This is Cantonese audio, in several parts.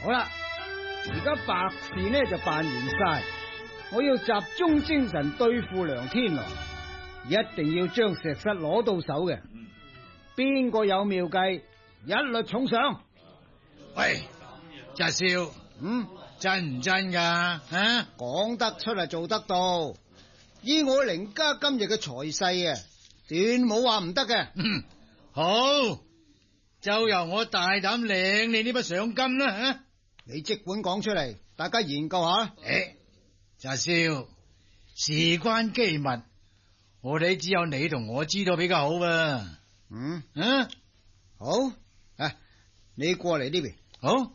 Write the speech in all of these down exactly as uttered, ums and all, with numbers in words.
好啦，而家白事呢就辦完晒，我要集中精神對付梁天來，一定要將石室攞到手嘅。邊個有妙計，一律重賞。 喂，澤少， 嗯， 真唔真噶？啊， 講得出嚟做得到。依我凌家今日嘅財勢啊，斷冇話唔得嘅。 嗯，好，就由我大膽領你呢筆賞金啦。吓， 你即管講出嚟，大家研究下。 誒，澤少，事關機密，我哋只有你同我知道比較好啊。 嗯， 啊， 好，啊，你過嚟呢邊。 好，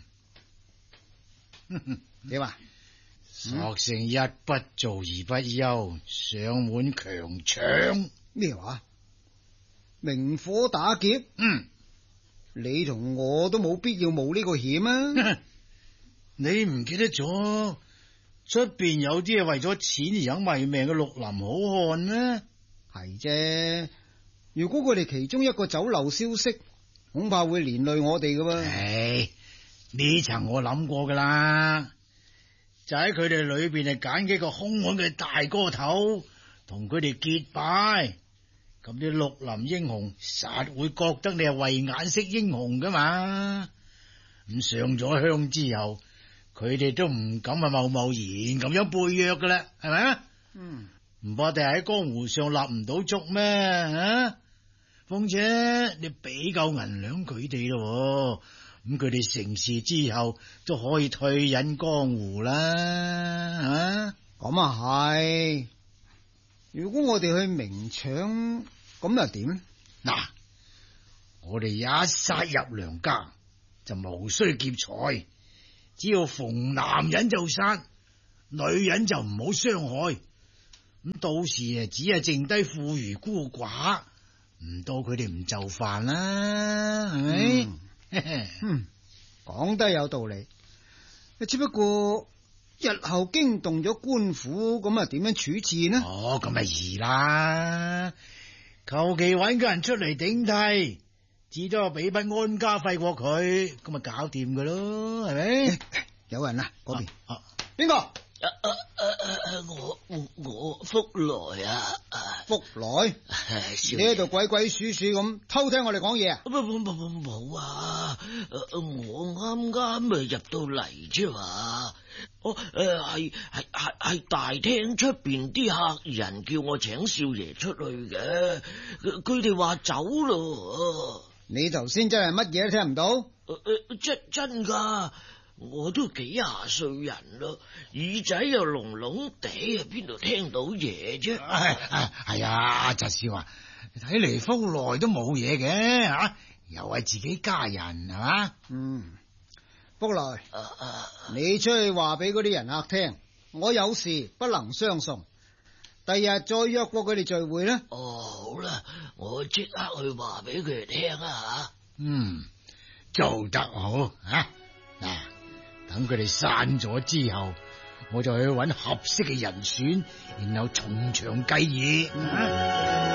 嗯， 點啊？ 索性一不做二不休，上門強搶。 咩話？明火打劫？ 嗯， 你同我都冇必要冒呢個險啊！ 你唔記得咗出邊有啲係為咗錢而肯賣命嘅綠林好漢咩？ 係啫，如果佢哋其中一個走漏消息，恐怕會連累我哋噶噃。 唉，呢層我諗過噶啦，就喺佢哋裏邊係揀幾個兇悍嘅大哥頭，同佢哋結拜，咁啲綠林英雄實會覺得你係慧眼識英雄噶嘛。咁上咗香之後，佢哋都唔敢啊貿貿然咁樣背約噶啦，係咪啊？ 嗯， 唔怕定喺江湖上立唔到足咩？啊，況且你俾夠銀兩佢哋咯，咁佢哋成事之後都可以退隱江湖啦。啊， 咁啊係。如果我哋去明搶，咁又點？ 嗱，我哋一殺入梁家就無需劫財，只要逢男人就殺，女人就唔好傷害。咁到時啊，只係剩低婦孺孤寡，唔到佢哋唔就範啦，係咪？ 嗯，講得有道理。只不過日後驚動咗官府，咁啊點樣處置呢？ 哦，咁咪易啦，求其搵個人出嚟頂替，至多俾筆安家費過佢，咁咪搞掂噶咯，係咪？ 有人啊，嗰邊邊個？ 啊啊啊啊！我我我福來啊！ 福來，你喺度鬼鬼祟祟咁偷聽我哋講嘢啊？ 唔唔唔唔冇啊！我啱啱咪入到嚟啫嘛。我誒係係係係大廳出邊啲客人叫我請少爺出去嘅，佢哋話走咯。 你頭先真係乜嘢都聽唔到？ 誒誒，真真噶。我都幾廿歲人咯，耳仔又聾聾地，邊度聽到嘢啫？ 係係啊，澤少啊，睇嚟福來都冇嘢嘅吓，又係自己家人係嘛？ 嗯，福來， 啊啊、 你出去話俾嗰啲人客聽，我有事不能相送，第日再約過佢哋聚會啦。 哦，好啦，我即刻去話俾佢哋聽啊吓。 嗯，做得好啊！嗱。等佢哋散咗之後，我就去揾合適嘅人選，然後從長計議。